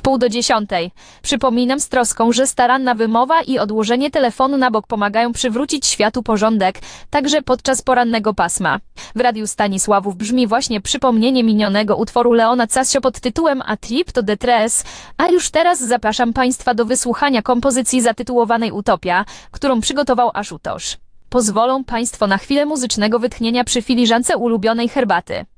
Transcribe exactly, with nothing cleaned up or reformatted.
Wpół do dziesiątej. Przypominam z troską, że staranna wymowa i odłożenie telefonu na bok pomagają przywrócić światu porządek, także podczas porannego pasma. W Radiu Stanisławów brzmi właśnie przypomnienie minionego utworu Leona Cassio pod tytułem A Trip to the Tres, a już teraz zapraszam Państwa do wysłuchania kompozycji zatytułowanej Utopia, którą przygotował Ashutosh. Pozwolą Państwo na chwilę muzycznego wytchnienia przy filiżance ulubionej herbaty.